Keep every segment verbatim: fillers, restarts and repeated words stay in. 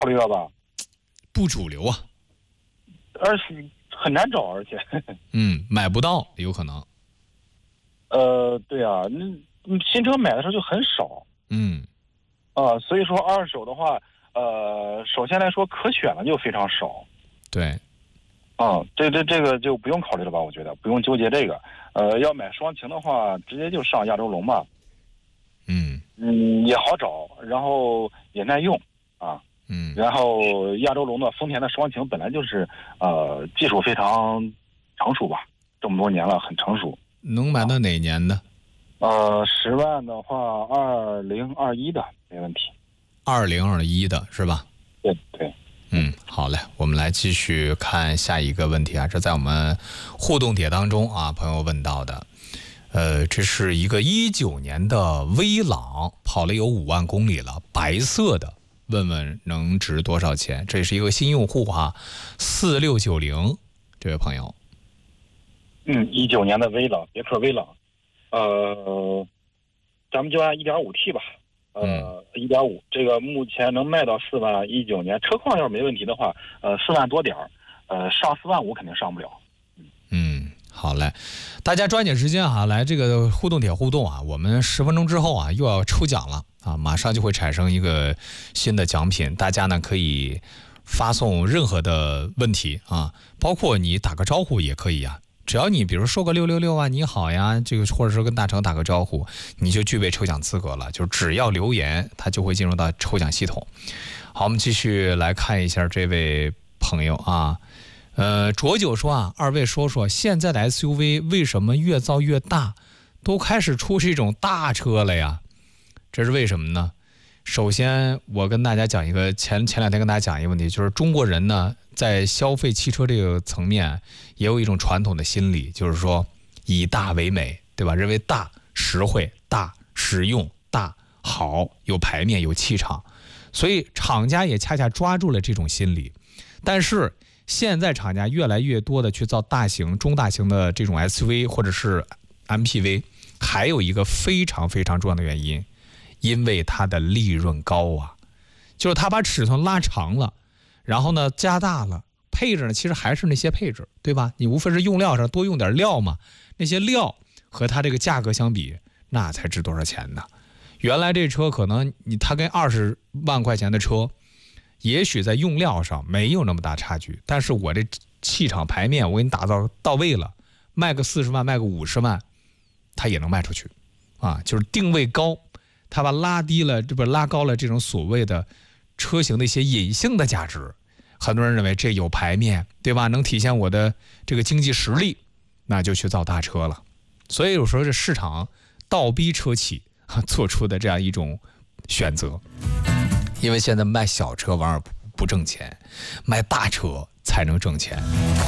考虑了吧？ 不主流啊， 而且很难找，而且嗯，买不到有可能。 呃，对啊，那新车买的时候就很少， 嗯， 啊、呃，所以说二手的话，呃，首先来说可选的就非常少。 对。 啊、嗯，这这这个就不用考虑了吧？我觉得不用纠结这个。呃，要买双擎的话，直接就上亚洲龙吧。 嗯嗯，也好找，然后也耐用啊。 嗯。 然后亚洲龙的丰田的双擎本来就是呃技术非常成熟吧，这么多年了很成熟。 能买到哪年的？ 啊、呃，十万的话，二零二一的没问题。 二零二一的是吧？ 对对。 嗯，好嘞，我们来继续看下一个问题啊，这在我们互动帖当中啊，朋友问到的，呃，这是一个一九年的威朗，跑了有五万公里了，白色的，问问能值多少钱？这是一个新用户哈，四六九零，这位朋友。 嗯，一九年的威朗，别克威朗，呃，咱们就按一点五 T 吧。呃，一点五，这个目前能卖到四万，一九年车况要是没问题的话，呃，四万多点儿，呃，上四万五肯定上不了。 嗯，好嘞，大家抓紧时间啊，来这个互动帖互动啊，我们十分钟之后啊又要抽奖了啊，马上就会产生一个新的奖品，大家呢可以发送任何的问题啊，包括你打个招呼也可以啊。只要你比如说个六六六啊，你好呀，这个或者说跟大成打个招呼，你就具备抽奖资格了。就是只要留言，它就会进入到抽奖系统。好，我们继续来看一下这位朋友啊，呃，浊酒说啊，二位说说现在的 S U V 为什么越造越大，都开始出这种大车了呀？这是为什么呢？首先，我跟大家讲一个前前两天跟大家讲一个问题，就是中国人呢，在消费汽车这个层面，也有一种传统的心理，就是说以大为美，对吧？认为大实惠、大实用、大好，有排面、有气场，所以厂家也恰恰抓住了这种心理。但是现在厂家越来越多的去造大型、中大型的这种 S U V 或者是 M P V， 还有一个非常非常重要的原因。因为它的利润高啊，就是它把尺寸拉长了，然后呢加大了，配置呢其实还是那些配置，对吧？你无非是用料上多用点料嘛，那些料和它这个价格相比，那才值多少钱呢？原来这车可能你它跟二十万块钱的车，也许在用料上没有那么大差距，但是我这气场排面我给你打造到位了，卖个四十万，卖个五十万，它也能卖出去啊，就是定位高。它把拉低了，这不拉高了这种所谓的车型的一些隐性的价值，很多人认为这有排面，对吧？能体现我的这个经济实力，那就去造大车了。所以有时候这市场倒逼车企做出的这样一种选择，因为现在卖小车往往不挣钱，卖大车才能挣钱。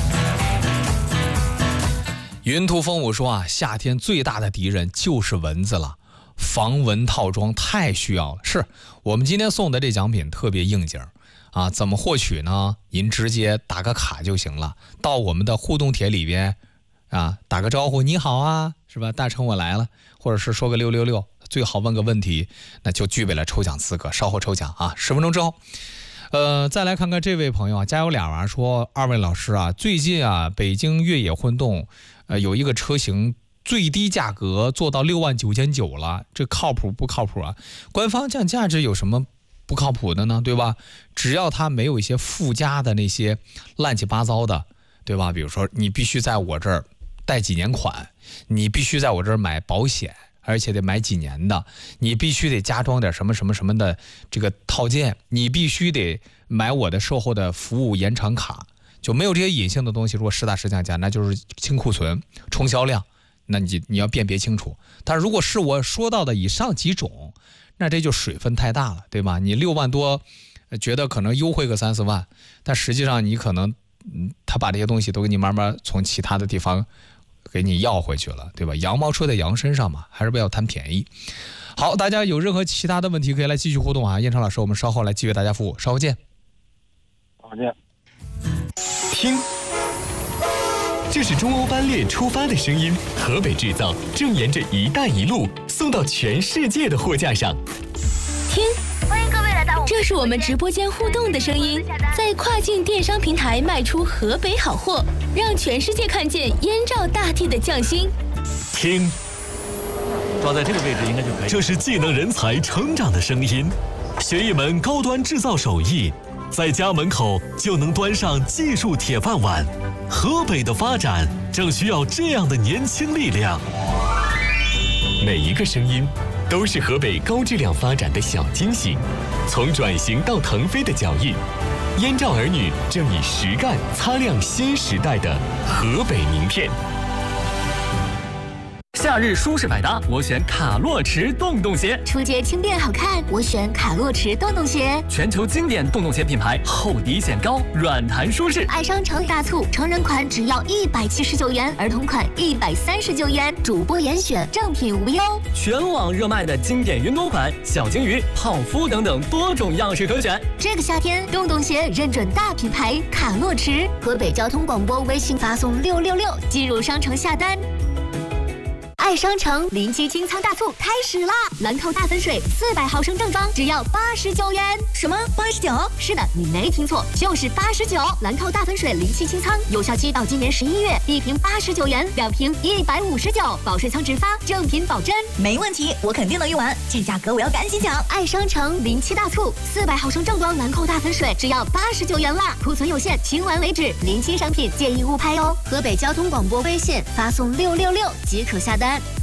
云图风舞说啊，夏天最大的敌人就是蚊子了。防蚊套装太需要了，是我们今天送的这奖品特别应景啊！怎么获取呢？您直接打个卡就行了，到我们的互动帖里边啊，打个招呼，你好啊，是吧？大成我来了，或者是说个六六六，最好问个问题，那就具备了抽奖资格。稍后抽奖啊，十分钟之后。呃，再来看看这位朋友啊，加油俩娃说，二位老师啊，最近啊，北京越野混动，呃，有一个车型。最低价格做到六万九千九了，这靠谱不靠谱啊？官方降价值有什么不靠谱的呢？对吧？只要它没有一些附加的那些乱七八糟的，对吧？比如说你必须在我这儿贷几年款，你必须在我这儿买保险，而且得买几年的，你必须得加装点什么什么什么的这个套件，你必须得买我的售后的服务延长卡，就没有这些隐性的东西。如果实打实降价，那就是清库存、冲销量。那你你要辨别清楚，但如果是我说到的以上几种，那这就水分太大了，对吧？你六万多，觉得可能优惠个三四万，但实际上你可能，嗯，他把这些东西都给你慢慢从其他的地方给你要回去了，对吧？羊毛出在羊身上嘛，还是不要贪便宜。好，大家有任何其他的问题可以来继续互动啊！燕超老师，我们稍后来继续为大家服务，稍后见。 好见。 听。这是中欧班列出发的声音，河北制造正沿着“一带一路”送到全世界的货架上。 听，欢迎各位来到这是我们直播间互动的声音，在跨境电商平台卖出河北好货，让全世界看见燕赵大地的匠心。 听， 抓在这个位置应该就可以。 这是技能人才成长的声音，学一门高端制造手艺，在家门口就能端上技术铁饭碗。河北的发展正需要这样的年轻力量。每一个声音都是河北高质量发展的小惊喜，从转型到腾飞的脚印，燕赵儿女正以实干擦亮新时代的河北名片。 夏日舒适百搭，我选卡洛驰洞洞鞋； 出街轻便好看，我选卡洛驰洞洞鞋。 全球经典洞洞鞋品牌，厚底显高，软弹舒适。 爱商城大促，成人款只要一百七十九元，儿童款一百三十九元，主播严选，正品无忧。 全网热卖的经典云朵款、小金鱼、泡芙等等多种样式可选。 这个夏天，洞洞鞋认准大品牌卡洛驰。河北交通广播微信发送六六六进入商城下单。爱商城临期清仓大促开始啦！兰蔻大粉水四百毫升正装只要八十九元。什么八十九？是的，你没听错，就是八十九。兰蔻大粉水临期清仓，有效期到今年十一月，一瓶八十九元，两瓶一百五十九，保税仓直发，正品保真。 没问题，我肯定能用完，这价格我要赶紧抢！ 爱商城临期大促，四百毫升正装兰蔻大粉水只要八十九元啦，库存有限，清完为止，临期商品建议勿拍哦。河北交通广播微信发送六六六即可下单。